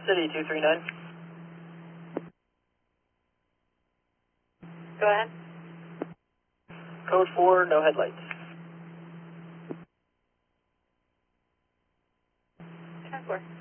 City 239. Go ahead. Code 4, no headlights. 10-4.